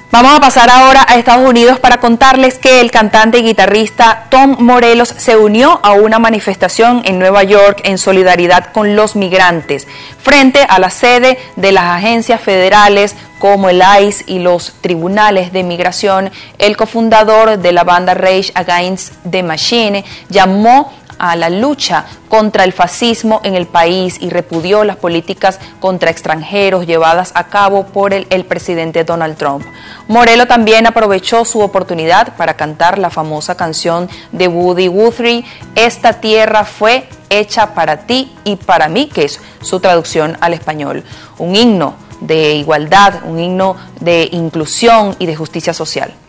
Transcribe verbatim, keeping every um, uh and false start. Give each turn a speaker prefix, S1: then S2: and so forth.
S1: Vamos a pasar ahora a Estados Unidos para contarles que el cantante y guitarrista Tom Morelos se unió a una manifestación en Nueva York en solidaridad con los migrantes, frente a la sede de las agencias federales como el I C E y los tribunales de migración. El cofundador de la banda Rage Against the Machine llamó a la lucha contra el fascismo en el país y repudió las políticas contra extranjeros llevadas a cabo por el, el presidente Donald Trump. Morelos también aprovechó su oportunidad para cantar la famosa canción de Woody Guthrie, Esta tierra fue hecha para ti y para mí, que es su traducción al español. Un himno de igualdad, un himno de inclusión y de justicia social.